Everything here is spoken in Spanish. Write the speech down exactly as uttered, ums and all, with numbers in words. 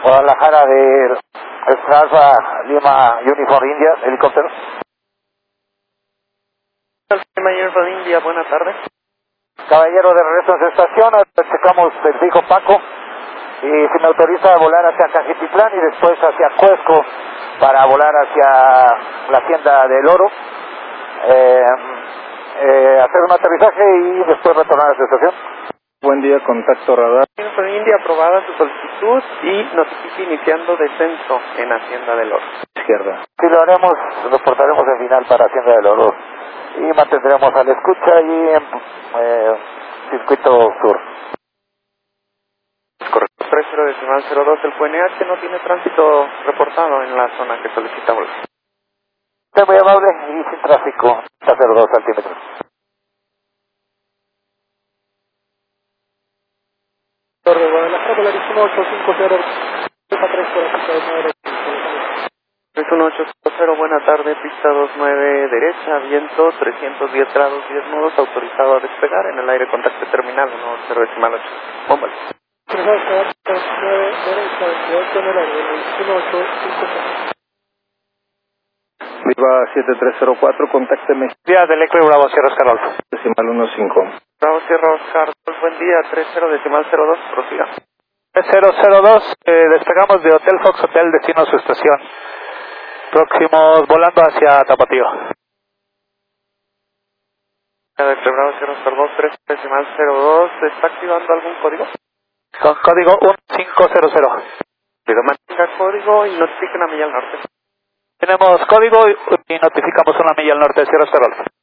Guadalajara de Alfa Lima Uniform India, helicóptero. Lima Uniform India, buenas tardes. Caballero, de regreso en su estación, checamos el fijo Paco y si me autoriza a volar hacia Cajititlán y después hacia Cuesco para volar hacia la hacienda del Oro, eh, eh, hacer un aterrizaje y después retornar a su estación. Buen día, contacto radar. Uniform India, aprobada su solicitud y notifica iniciando descenso en Hacienda del Oro. Izquierda. Si lo haremos, lo portaremos en final para Hacienda del Oro y mantendremos a la escucha y en eh, circuito sur. Correcto. tres cero decimal cero dos, el Q N H no tiene tránsito reportado en la zona que solicitamos. Usted muy amable y sin tráfico, hasta cero dos centímetros. Torre Guadalajara, Volarísimo ocho cinco cero, tres uno ocho cero, buena tarde, pista dos nueve derecha, viento trescientos diez grados, diez nudos, autorizado a despegar en el aire, contacto terminal uno cero decimal ocho. Bombal. nueve derecha, veintiocho en el aire, uno ocho cinco cero. Viva siete tres cero cuatro, contácteme. Día del Eco Bravo Sierra Oscar Alfa. Decimal uno cinco. Bravo Sierra Oscar, buen día, tres cero decimal cero dos, prosiga. tres cero cero dos, eh, despegamos de Hotel Fox Hotel, destino a su estación. Próximos volando hacia Tapatío. Bravo Sierra Oscar dos, tres decimal cero dos, ¿está activando algún código? Con código uno cinco cero cero. Pido mantenga código y notifiquen a milla al norte. Tenemos código y notificamos una milla al norte de Sierra Oscar Alfa.